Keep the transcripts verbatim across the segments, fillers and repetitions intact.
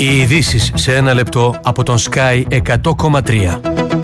Οι ειδήσεις σε ένα λεπτό από τον Sky εκατό κόμμα τρία.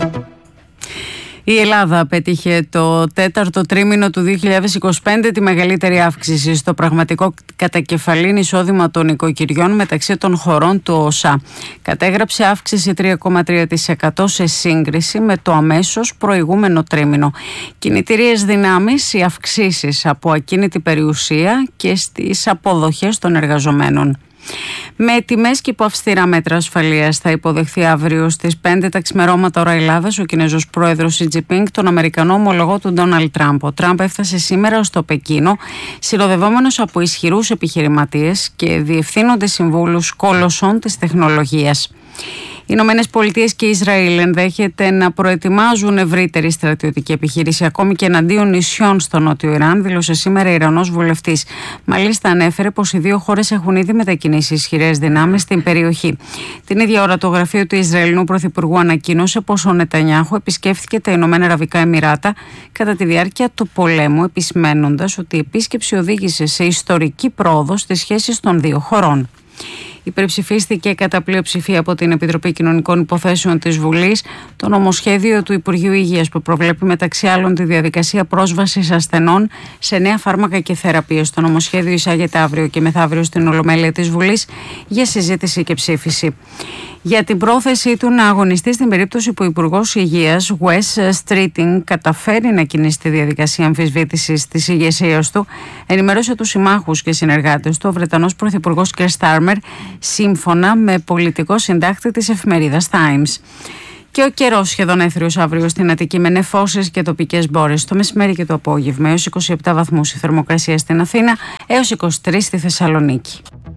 Η Ελλάδα πέτυχε το τέταρτο τρίμηνο του δύο χιλιάδες είκοσι πέντε τη μεγαλύτερη αύξηση στο πραγματικό κατακεφαλήν εισόδημα των οικοκυριών μεταξύ των χωρών του ΟΣΑ. Κατέγραψε αύξηση τρία κόμμα τρία τοις εκατό σε σύγκριση με το αμέσως προηγούμενο τρίμηνο. Κινητήριες δυνάμεις οι αυξήσεις από ακίνητη περιουσία και στις αποδοχές των εργαζομένων. Με τιμές και υπό αυστηρά μέτρα ασφαλείας θα υποδεχθεί αύριο στις πέντε τα ξημερώματα ώρα Ελλάδας ο Κινέζος πρόεδρος Σι Τζινπίνγκ τον Αμερικανό ομολογό του Ντόναλντ Τραμπ. Ο Τραμπ έφτασε σήμερα στο Πεκίνο συνοδευόμενος από ισχυρούς επιχειρηματίες και διευθύνοντες συμβούλους κόλωσων της τεχνολογίας. Οι Ηνωμένες Πολιτείες και Ισραήλ ενδέχεται να προετοιμάζουν ευρύτερη στρατιωτική επιχείρηση ακόμη και εναντίον νησιών στο νότιο Ιράν, δήλωσε σήμερα Ιρανός βουλευτής. Μάλιστα, ανέφερε πως οι δύο χώρες έχουν ήδη μετακινήσει ισχυρές δυνάμεις στην περιοχή. Την ίδια ώρα, το γραφείο του Ισραηλινού Πρωθυπουργού ανακοίνωσε πως ο Νετανιάχου επισκέφθηκε τα Ηνωμένα Αραβικά Εμιράτα κατά τη διάρκεια του πολέμου, επισημένοντας ότι η επίσκεψη οδήγησε σε ιστορική πρόοδο στις σχέσεις των δύο χωρών. Υπερψηφίστηκε κατά πλειοψηφία από την Επιτροπή Κοινωνικών Υποθέσεων της Βουλής το νομοσχέδιο του Υπουργείου Υγείας που προβλέπει μεταξύ άλλων τη διαδικασία πρόσβασης ασθενών σε νέα φάρμακα και θεραπείες. Το νομοσχέδιο εισάγεται αύριο και μεθαύριο στην Ολομέλεια της Βουλής για συζήτηση και ψήφιση. Για την πρόθεσή του να αγωνιστεί στην περίπτωση που ο Υπουργός Υγείας, Wes Streeting, καταφέρει να κινήσει τη διαδικασία αμφισβήτησης της ηγεσίας του, ενημέρωσε τους συμμάχους και συνεργάτες του ο Βρετανός Πρωθυπουργός Keir Starmer, σύμφωνα με πολιτικό συντάκτη της εφημερίδας Times. Και ο καιρός σχεδόν έθριος αύριο στην Αττική με νεφώσεις και τοπικές μπόρες το μεσημέρι και το απόγευμα, έως είκοσι επτά βαθμούς η θερμοκρασία στην Αθήνα, έως είκοσι τρεις στη Θεσσαλονίκη.